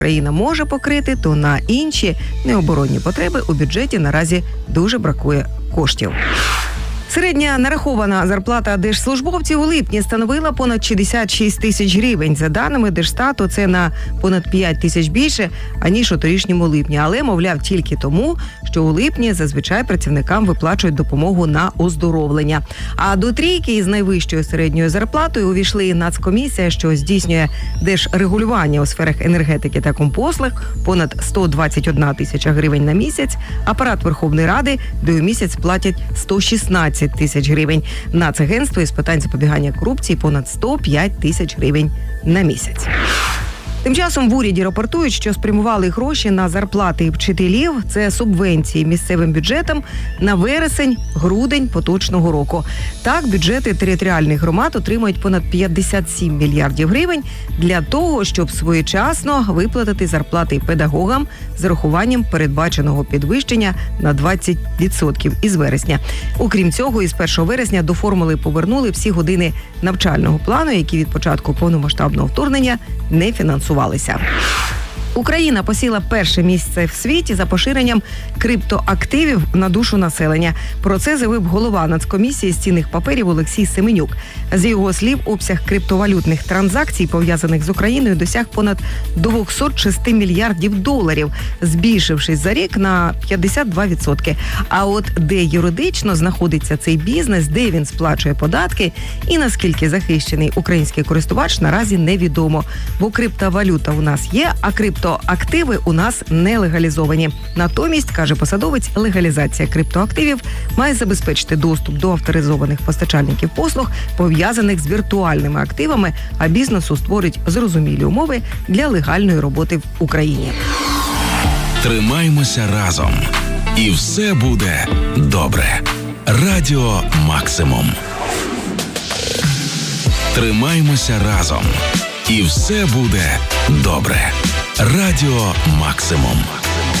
країна може покрити, то на інші необоронні потреби у бюджеті наразі дуже бракує коштів. Середня нарахована зарплата держслужбовців у липні становила понад 66 тисяч гривень. За даними Держстату, це на понад 5 тисяч більше, аніж у торішньому липні. Але, мовляв, тільки тому, що у липні зазвичай працівникам виплачують допомогу на оздоровлення. А до трійки із найвищою середньою зарплатою увійшли Нацкомісія, що здійснює держрегулювання у сферах енергетики та компослуг, понад 121 тисяча гривень на місяць, апарат Верховної Ради, де у місяць платять 116 тисяч гривень. Нацагентство із питань запобігання корупції понад 105 тисяч гривень на місяць. Тим часом в уряді рапортують, що спрямували гроші на зарплати вчителів. Це субвенції місцевим бюджетам на вересень-грудень поточного року. Так, бюджети територіальних громад отримують понад 57 мільярдів гривень для того, щоб своєчасно виплатити зарплати педагогам з урахуванням передбаченого підвищення на 20% із вересня. Окрім цього, із 1 вересня до формули повернули всі години навчального плану, які від початку повномасштабного вторгнення не фінансувалися. Україна посіла перше місце в світі за поширенням криптоактивів на душу населення. Про це заявив голова Нацкомісії з цінних паперів Олексій Семенюк. З його слів, обсяг криптовалютних транзакцій, пов'язаних з Україною, досяг понад 206 мільярдів доларів, збільшившись за рік на 52%. А от де юридично знаходиться цей бізнес, де він сплачує податки і наскільки захищений український користувач, наразі невідомо. Бо криптовалюта у нас є, а криптоактиви у нас не легалізовані. Натомість, каже посадовець, легалізація криптоактивів має забезпечити доступ до авторизованих постачальників послуг, пов'язаних з віртуальними активами, а бізнесу створить зрозумілі умови для легальної роботи в Україні. Тримаймося разом. І все буде добре. Радіо Максимум. Тримаймося разом. І все буде добре. Радіо Максимум.